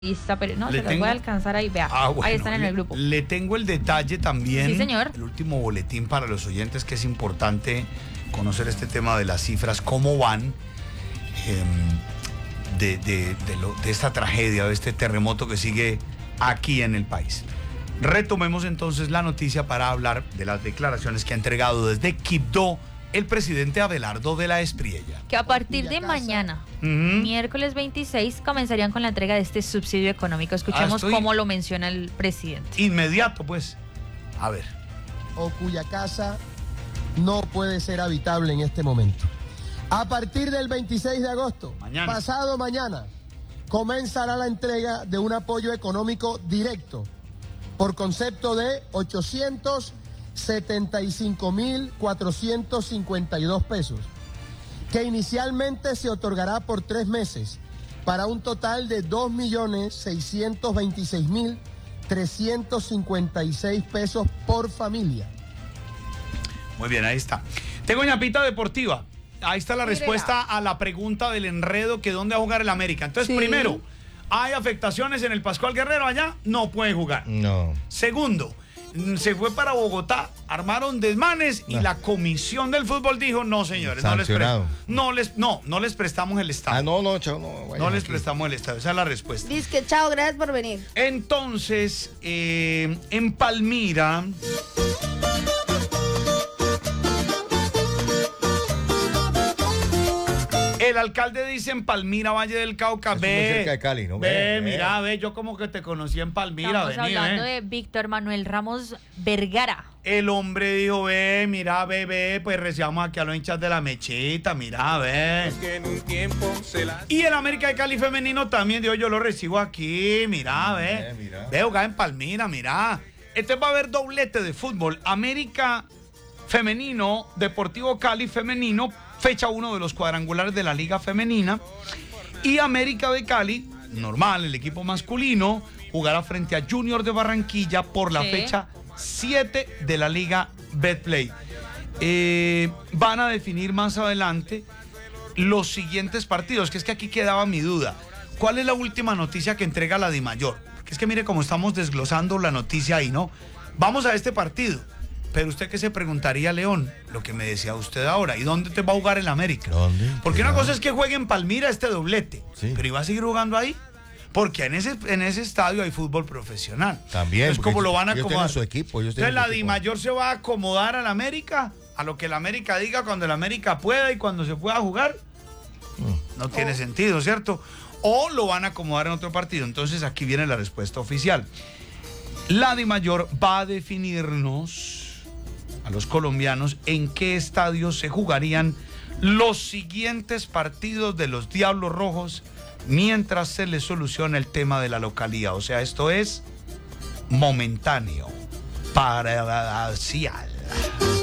Pero no, se los voy a alcanzar ahí, vea. Bueno, ahí están en el grupo. Le tengo el detalle también. Sí, señor. El último boletín para los oyentes, que es importante conocer este tema de las cifras, cómo van de esta tragedia, de este terremoto que sigue aquí en el país. Retomemos entonces la noticia para hablar de las declaraciones que ha entregado desde Quibdó el presidente Abelardo de la Espriella. Que a partir de mañana, miércoles 26, comenzarían con la entrega de este subsidio económico. Escuchemos cómo lo menciona el presidente. Inmediato, pues. A ver. O cuya casa no puede ser habitable en este momento. A partir del 26 de agosto, pasado mañana, comenzará la entrega de un apoyo económico directo por concepto de 875.452 pesos, que inicialmente se otorgará por 3 meses, para un total de 2.626.356 pesos por familia. Muy bien, ahí está. Tengo ñapita deportiva. Ahí está la respuesta a la pregunta del enredo, que dónde va a jugar el América. Entonces, primero, ¿hay afectaciones en el Pascual Guerrero allá? No puede jugar. No. Segundo, se fue para Bogotá, armaron desmanes y la comisión del fútbol dijo, no señores, no les prestamos el estadio. No les prestamos el estadio, esa es la respuesta. Dice que chao, gracias por venir. Entonces, en Palmira... El alcalde dice en Palmira, Valle del Cauca, ve. Cerca de Cali, ¿no? Mira, yo como que te conocí en Palmira. Estamos hablando de Víctor Manuel Ramos Vergara. El hombre dijo, mira, pues recibamos aquí a los hinchas de la mechita, mira, ve. Y el América de Cali femenino también dijo, yo lo recibo aquí, mira, ve. Ve jugar en Palmira, mira. Este va a haber doblete de fútbol. América femenino, Deportivo Cali femenino, fecha 1 de los cuadrangulares de la Liga Femenina. Y América de Cali, normal, el equipo masculino, jugará frente a Junior de Barranquilla por la fecha 7 de la Liga Betplay. Van a definir más adelante los siguientes partidos, que es que aquí quedaba mi duda. ¿Cuál es la última noticia que entrega la DIMAYOR? Que es que mire cómo estamos desglosando la noticia ahí, ¿no? Vamos a este partido. Pero usted qué se preguntaría, León, lo que me decía usted ahora, ¿y dónde te va a jugar el América? ¿Dónde? Porque una cosa es que juegue en Palmira este doblete, pero ¿iba a seguir jugando ahí? Porque en ese estadio hay fútbol profesional. También. Entonces, ¿cómo lo van a acomodar? Su equipo, entonces, la DIMAYOR se va a acomodar al América, a lo que el América diga cuando el América pueda y cuando se pueda jugar. No tiene sentido, ¿cierto? O lo van a acomodar en otro partido. Entonces, aquí viene la respuesta oficial. La DIMAYOR va a definirnos a los colombianos en qué estadios se jugarían los siguientes partidos de los Diablos Rojos mientras se les soluciona el tema de la localía. O sea, esto es momentáneo, parcial.